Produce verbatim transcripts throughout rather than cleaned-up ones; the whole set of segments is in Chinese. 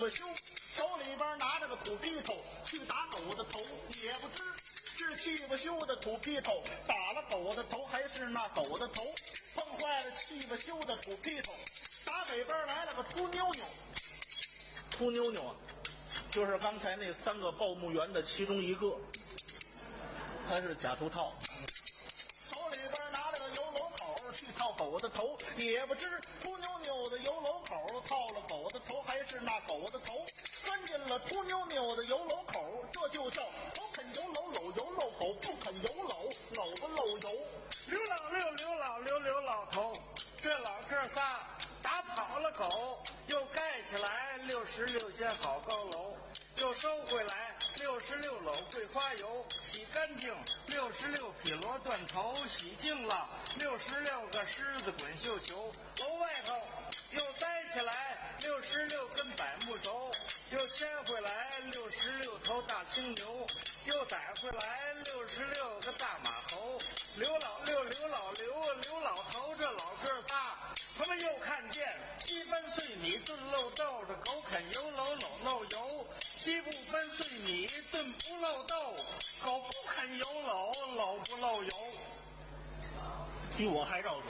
巴修，手里边拿着个土坯头去打狗的头，也不知是气巴修的土坯头打了狗的头，还是那狗的头碰坏了气巴修的土坯头。打北边来了个秃妞妞，秃妞妞啊，就是刚才那三个报幕员的其中一个，他是假头套。手里边拿了个油篓口去套狗的头，也不知秃妞妞的油篓口套了狗的头，还是那狗的头钻进了秃妞妞的油篓口。这就叫头肯油篓，篓油漏狗，不肯油篓，篓不漏油。 刘老六刘老六刘老头，这老哥仨打跑了狗，又盖起来六十六间好高楼，又收回来六十六篓桂花油，洗干净六十六匹罗缎绸，洗净了六十六个狮子滚绣球。楼外头又栽起来六十六根柏木轴，又牵回来六十六头大青牛，又逮回来六十六个大马猴。刘老六刘老刘刘老头，这老哥仨他们又看见鸡焖碎米炖漏豆，这狗啃油篓篓漏油，鸡不焖碎米炖不漏豆，狗不啃油篓篓不漏油。 比我还绕嘴。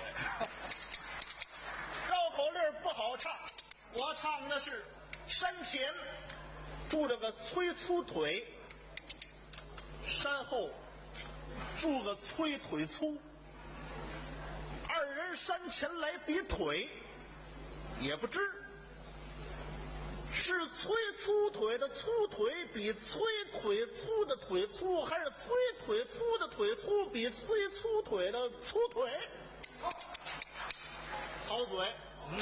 绕口令不好唱，我唱的是山前住着个催粗腿，山后住个催腿粗，二人山前来比腿，也不知是催粗腿的粗腿比催腿粗的腿粗，还是催腿粗的腿粗比催粗腿的粗腿。好嘴。嗯，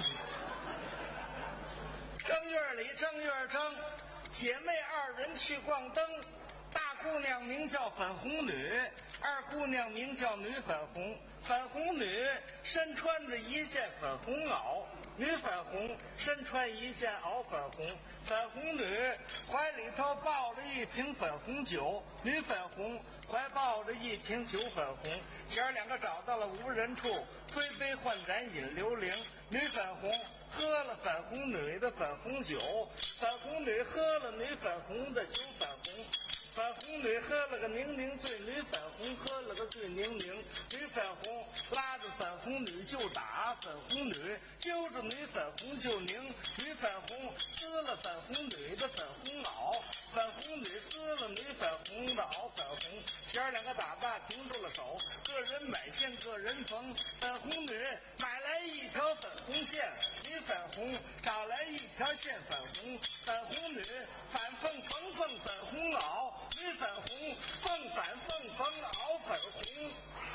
正月里正月正，姐妹二人去逛灯。大姑娘名叫粉红女，二姑娘名叫女粉红。粉红女身穿着一件粉红袄，女粉红身穿一件袄粉红。粉红女怀里头抱着一瓶粉红酒，女粉红怀抱着一瓶酒粉红。姐儿两个找到了无人处，推杯换盏饮流灵。女粉红喝了粉红女的粉红酒，粉红女喝了女粉红的酒粉红。粉红女喝了个宁宁醉，女粉红喝了个醉宁宁。女粉红拉着粉红女就打，粉红女揪着女粉红就拧。女粉红撕了粉红女的粉红袄，粉红女撕了女粉红的袄粉红。姐儿两个打架停住了手，个人买线个人缝。粉红女买来一条粉红线，女粉红找来一条线粉红。粉红女反缝缝缝粉红袄，女粉红凤反凤缝袄粉红。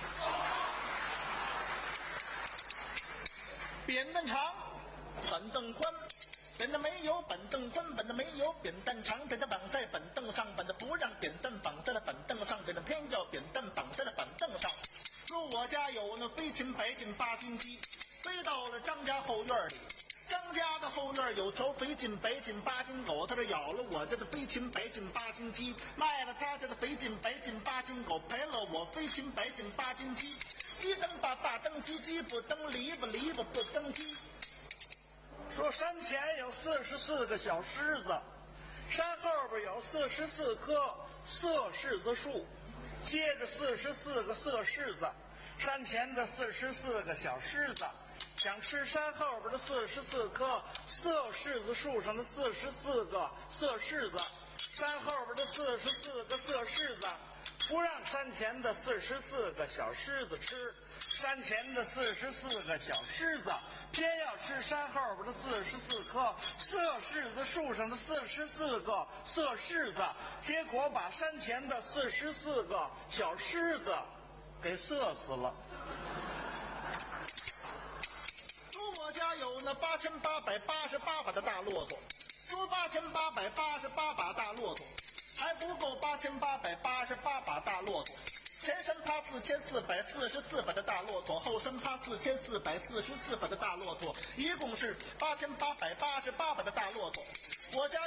扁担长，板凳宽，扁担没有板凳宽，板凳没有扁担长，扁担绑在板凳上，板凳不让扁担绑在了板凳上，扁担偏要扁担绑在了板凳上。说我家有那飞禽白进八斤鸡，飞到了张家后院里。张家的后院有条肥进白进八斤狗，他这咬了我家的飞禽白进八斤鸡，卖了他家的肥进白进八斤狗，赔了我飞禽白进八斤鸡。鸡蹬把大蹬鸡，鸡不蹬篱笆，篱笆不蹬鸡。 说山前有四十四个小狮子，山后边有四十四棵色柿子树，接着四十四个色柿子。山前的四十四个小狮子想吃山后边的四十四棵色柿子树上的四十四个色柿子，山后边的四十四个色柿子不让山前的四十四个小狮子吃，山前的四十四个小狮子偏要吃山后边的四十四棵色柿子树上的四十四个色柿子，结果把山前的四十四个小狮子给射死了。 说我家有那八千八百八十八把的大骆驼，说八千八百八十八把大骆驼还不够八千八百八十八把大骆驼，前身趴四千四百四十四把的大骆驼，后身趴四千四百四十四把的大骆驼，一共是八千八百八十八把的大骆驼。我家